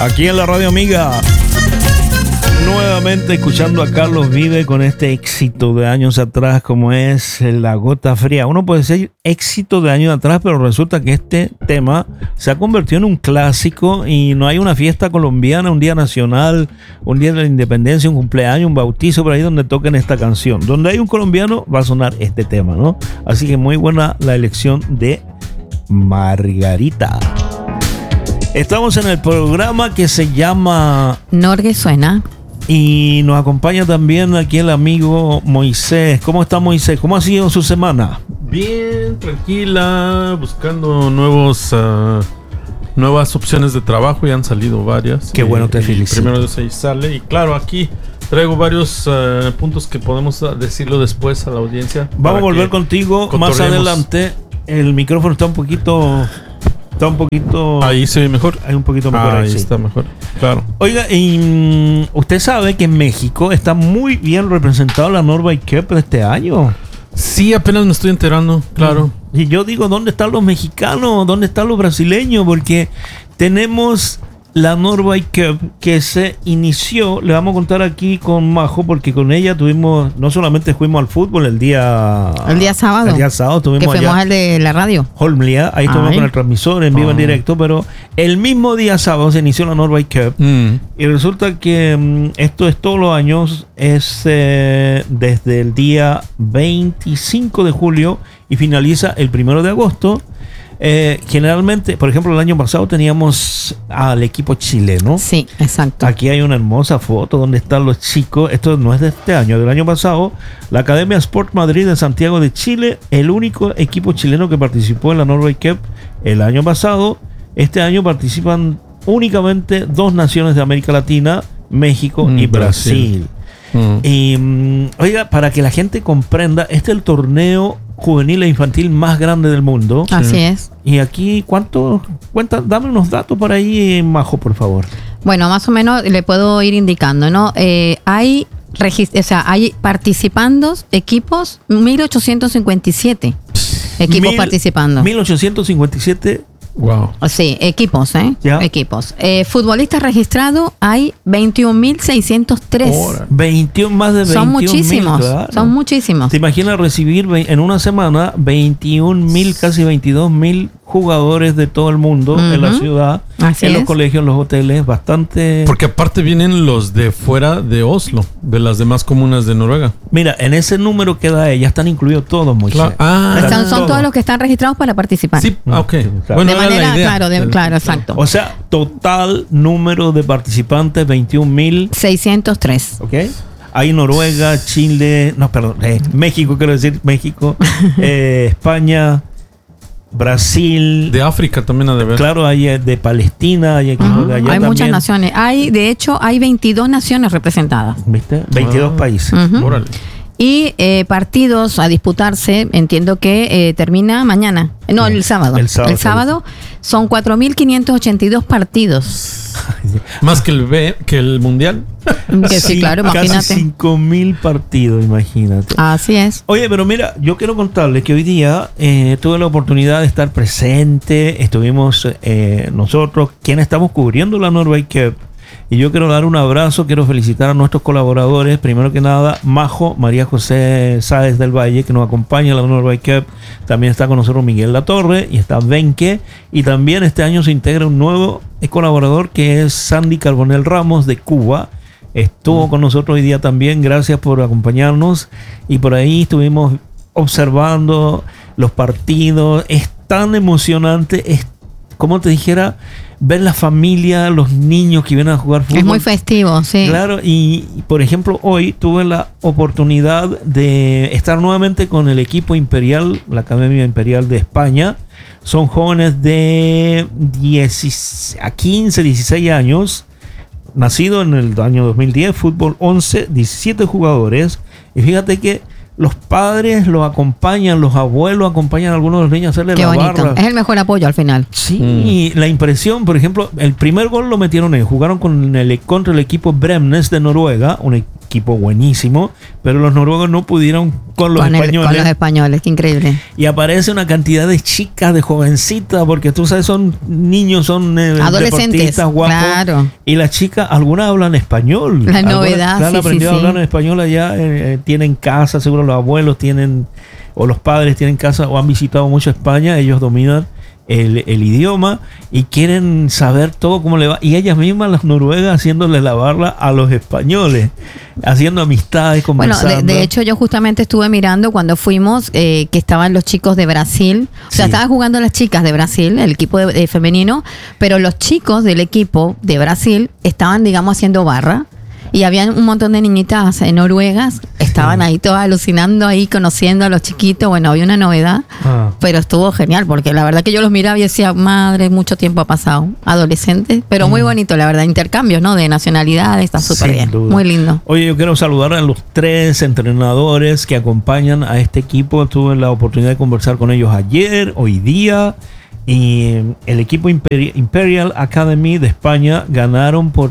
aquí en la Radio Amiga. Nuevamente escuchando a Carlos Vive con este éxito de años atrás como es La Gota Fría. Uno puede decir éxito de años atrás, pero resulta que este tema se ha convertido en un clásico y no hay una fiesta colombiana, un día nacional, un día de la independencia, un cumpleaños, un bautizo por ahí donde toquen esta canción. Donde hay un colombiano va a sonar este tema, ¿no? Así que muy buena la elección de Margarita. Estamos en el programa que se llama Norge Suena. Y nos acompaña también aquí el amigo Moisés. ¿Cómo está Moisés? ¿Cómo ha sido su semana? Bien, tranquila, buscando nuevas opciones de trabajo. Ya han salido varias. Qué bueno, te felicito. Primero de 6 sale. Y claro, aquí traigo varios puntos que podemos decirlo después a la audiencia. Vamos a volver contigo más adelante. El micrófono está un poquito... Ahí se ve mejor. Hay un poquito mejor. Ahí está mejor. Claro. Oiga, y usted sabe que en México está muy bien representado la Norway Cup de este año. Sí, apenas me estoy enterando, claro. Y yo digo, ¿dónde están los mexicanos? ¿Dónde están los brasileños? Porque tenemos la Norway Cup que se inició, le vamos a contar aquí con Majo, porque con ella tuvimos, no solamente fuimos al fútbol el día sábado. El día sábado tuvimos que fuimos al de la radio. Holmlia, ahí estuvimos con el transmisor en vivo, en directo, pero el mismo día sábado se inició la Norway Cup. Y resulta que esto es todos los años, es desde el día 25 de julio y finaliza el 1 de agosto. Generalmente, por ejemplo, el año pasado teníamos al equipo chileno. Sí, exacto. Aquí hay una hermosa foto donde están los chicos. Esto no es de este año, del año pasado. La Academia Sport Madrid de Santiago de Chile, el único equipo chileno que participó en la Norway Cup el año pasado. Este año participan únicamente 2 naciones de América Latina, México y Brasil. Y oiga, para que la gente comprenda, este es el torneo juvenil e infantil más grande del mundo. Así es. Y aquí, dame unos datos por ahí, Majo, por favor. Bueno, más o menos le puedo ir indicando, ¿no? Hay participando equipos, 1857 equipos participando. 1857. Wow. Sí, equipos, ¿Ya? Equipos. Futbolistas registrados hay 21.603. 21, más de 21.000. Son muchísimos. Claro. Son muchísimos. ¿Te imaginas recibir en una semana 21.000, casi 22.000 jugadores de todo el mundo en la ciudad, Así en es. los colegios, en los hoteles? Bastante. Porque aparte vienen los de fuera de Oslo, de las demás comunas de Noruega. Mira, en ese número que da ella están incluidos todos, Moisés. Claro. Son todos los que están registrados para participar. Sí, ok. Claro. Bueno, de manera, claro, exacto. O sea, total número de participantes, 21.603. ¿Ok? Hay Noruega, Chile, México, quiero decir, México, España, Brasil. De África también ha de ver. Claro, hay de Palestina, hay equipos de allá. Hay también. muchas naciones. De hecho, hay 22 naciones representadas. ¿Viste? 22 países. Órale. Y partidos a disputarse, entiendo que termina mañana. No, el sábado. El sábado son 4.582 partidos. Más que el Mundial. Sí, claro, imagínate. Casi 5.000 partidos, imagínate. Así es. Oye, pero mira, yo quiero contarles que hoy día tuve la oportunidad de estar presente. Estuvimos nosotros, quienes estamos cubriendo la Norway Cup. Y yo quiero dar un abrazo, quiero felicitar a nuestros colaboradores. Primero que nada, Majo, María José Sáez del Valle, que nos acompaña en la Norway Cup. También está con nosotros Miguel Latorre y está Benke. Y también este año se integra un nuevo colaborador que es Sandy Carbonell Ramos de Cuba. Estuvo con nosotros hoy día también. Gracias por acompañarnos. Y por ahí estuvimos observando los partidos. Es tan emocionante, es como te dijera, ver la familia, los niños que vienen a jugar fútbol. Es muy festivo, sí. Claro, y por ejemplo, hoy tuve la oportunidad de estar nuevamente con el equipo imperial, la Academia Imperial de España. Son jóvenes de 15, 16 años, nacido en el año 2010, fútbol 11, 17 jugadores. Y fíjate que los padres los acompañan, los abuelos acompañan a algunos de los niños a hacerle la barra. Es el mejor apoyo al final. Sí, la impresión, por ejemplo, el primer gol lo metieron ellos. Jugaron contra el equipo Bremnes de Noruega, un equipo buenísimo, pero los noruegos no pudieron con los españoles. Con los españoles, qué increíble. Y aparece una cantidad de chicas, de jovencitas, porque tú sabes, son niños, son adolescentes, guapos. Claro. Y las chicas, algunas hablan español. La novedad, sí, aprendido a hablar en español allá, tienen casa, seguro los abuelos tienen, o los padres tienen casa, o han visitado mucho España, ellos dominan el idioma y quieren saber todo cómo le va, y ellas mismas, las noruegas, haciéndole la barra a los españoles, haciendo amistades, conversando. Bueno, de hecho yo justamente estuve mirando cuando fuimos que estaban los chicos de Brasil, o sea, estaban jugando las chicas de Brasil, el equipo de femenino, pero los chicos del equipo de Brasil estaban, digamos, haciendo barra. Y había un montón de niñitas noruegas, estaban ahí todas alucinando, ahí conociendo a los chiquitos. Bueno, había una novedad, pero estuvo genial, porque la verdad que yo los miraba y decía, madre, mucho tiempo ha pasado. Adolescentes, pero muy bonito, la verdad, intercambios, ¿no? De nacionalidades, está súper bien, duda. Muy lindo. Oye, yo quiero saludar a los 3 entrenadores que acompañan a este equipo. Tuve la oportunidad de conversar con ellos ayer, hoy día. Y el equipo Imperial Academy de España ganaron por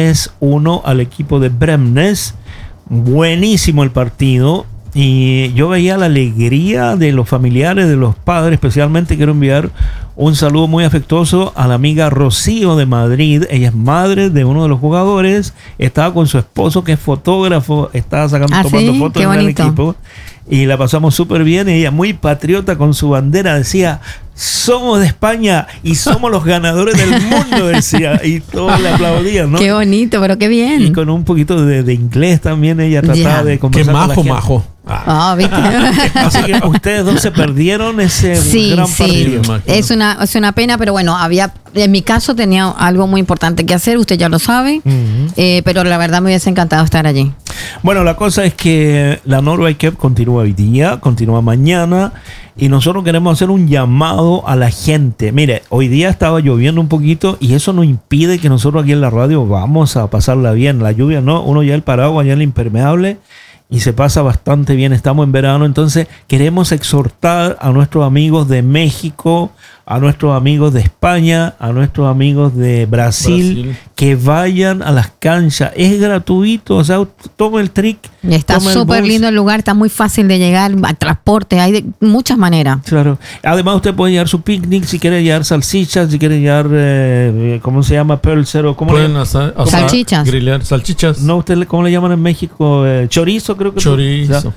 3-1 al equipo de Bremnes. Buenísimo el partido. Y yo veía la alegría de los familiares, de los padres. Especialmente quiero enviar un saludo muy afectuoso a la amiga Rocío de Madrid. Ella es madre de uno de los jugadores. Estaba con su esposo, que es fotógrafo. Estaba tomando fotos en el equipo. Y la pasamos súper bien. Ella muy patriota con su bandera. Decía, somos de España y somos los ganadores del mundo, decía. Y todos le aplaudían, ¿no? Qué bonito, pero qué bien. Y con un poquito de inglés también ella trataba de conversar con la gente. Majo. ¿viste? Así que ustedes dos se perdieron ese gran partido. Es una pena, pero bueno, en mi caso tenía algo muy importante que hacer, usted ya lo sabe, pero la verdad me hubiese encantado estar allí. Bueno, la cosa es que la Norway Cup continúa hoy día, continúa mañana, y nosotros queremos hacer un llamado a la gente. Mire, hoy día estaba lloviendo un poquito y eso no impide que nosotros aquí en la radio vamos a pasarla bien. La lluvia no, uno ya el paraguas, ya el impermeable, y se pasa bastante bien. Estamos en verano, entonces queremos exhortar a nuestros amigos de México, a nuestros amigos de España, a nuestros amigos de Brasil, que vayan a las canchas. Es gratuito, o sea, toma el trick. Está súper lindo el lugar, está muy fácil de llegar, al transporte, hay de muchas maneras. Claro. Además, usted puede llevar su picnic, si quiere llevar salchichas, si quiere llevar, ¿cómo se llama? Pölser, ¿cómo pueden salchichas. Grilear salchichas. No, ¿usted cómo le llaman en México? Chorizo, creo que. Chorizo.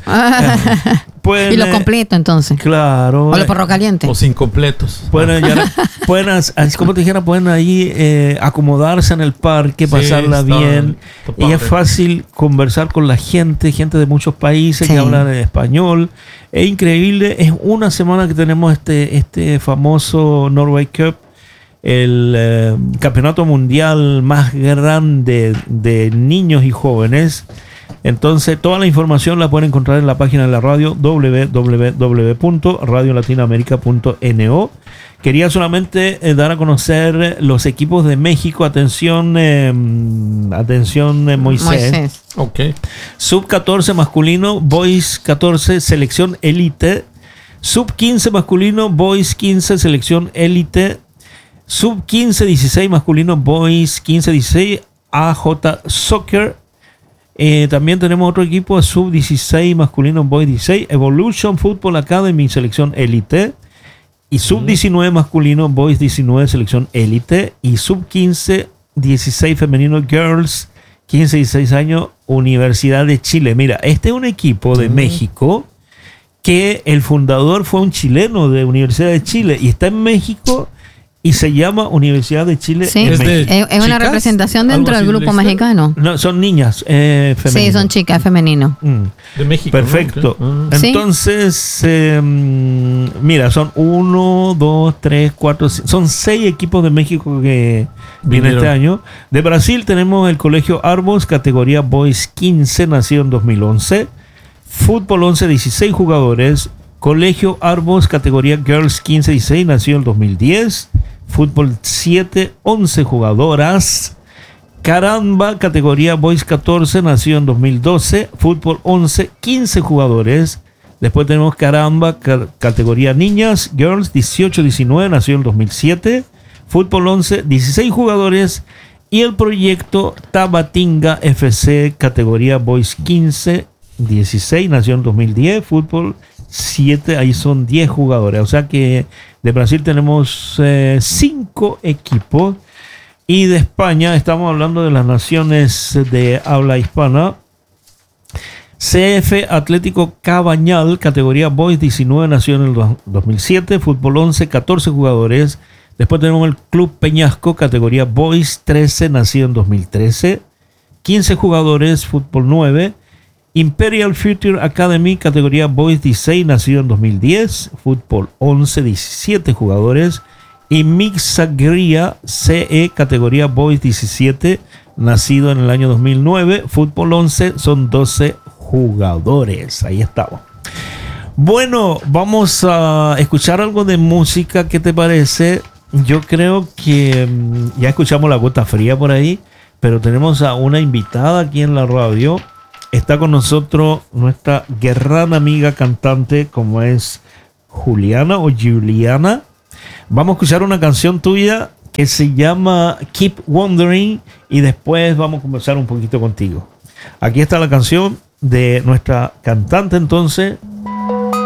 Y lo completo, entonces. Claro. O los perros calientes. Los incompletos. Como te dijera, pueden ahí acomodarse en el parque, pasarla bien. Y es fácil conversar con la gente de muchos países que hablan español. Es increíble. Es una semana que tenemos este famoso Norway Cup, el campeonato mundial más grande de niños y jóvenes. Entonces, toda la información la pueden encontrar en la página de la radio, www.radiolatinoamerica.no. Quería solamente dar a conocer los equipos de México. Atención, Moisés. Okay. Sub 14 masculino, Boys 14, selección élite. Sub 15 masculino, Boys 15, selección élite. Sub 15, 16 masculino, Boys 15, 16, AJ Soccer. También tenemos otro equipo, Sub 16 masculino, Boys 16, Evolution Football Academy, selección élite. Y Sub 19 masculino, Boys 19, selección élite. Y Sub 15, 16 femenino, Girls 15, 16 años, Universidad de Chile. Mira, este es un equipo de México que el fundador fue un chileno de Universidad de Chile y está en México y se llama Universidad de Chile. Sí, es una representación dentro del grupo mexicano. No, son niñas femeninas. Sí, son chicas, femenino. De México. Perfecto. ¿No? Entonces, mira, son 1, 2, 3, 4, son 6 equipos de México que vienen este año. De Brasil tenemos el Colegio Arbos, categoría Boys 15, nacido en 2011. Fútbol 11, 16 jugadores. Colegio Arbos, categoría Girls 15, 16, nació en 2010. Fútbol 7, 11 jugadoras. Caramba, categoría Boys 14, nació en 2012. Fútbol 11, 15 jugadores. Después tenemos Caramba, categoría Niñas, Girls 18, 19, nació en 2007. Fútbol 11, 16 jugadores. Y el proyecto Tabatinga FC, categoría Boys 15-16, nació en 2010, fútbol 7, ahí son 10 jugadores. O sea que de Brasil tenemos 5 equipos. Y de España, estamos hablando de las naciones de habla hispana. CF Atlético Cabañal, categoría Boys 19, nació en el 2007, fútbol 11, 14 jugadores. Después tenemos el Club Peñasco, categoría Boys 13, nacido en 2013, 15 jugadores, fútbol 9. Imperial Future Academy, categoría Boys 16, nacido en 2010, fútbol 11, 17 jugadores. Y Mixagria CE, categoría Boys 17, nacido en el año 2009, fútbol 11, son 12 jugadores. Ahí estamos. Bueno, vamos a escuchar algo de música. ¿Qué te parece? Yo creo que ya escuchamos La Gota Fría por ahí, pero tenemos a una invitada aquí en la radio. Está con nosotros nuestra gran amiga cantante, como es Juliana o Juliana. Vamos a escuchar una canción tuya que se llama Keep Wondering y después vamos a conversar un poquito contigo. Aquí está la canción de nuestra cantante entonces,